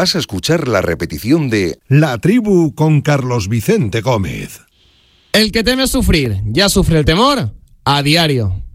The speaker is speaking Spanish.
vas a escuchar la repetición de La Tribu con Carlos Vicente Gómez. El que teme sufrir, ya sufre el temor a diario.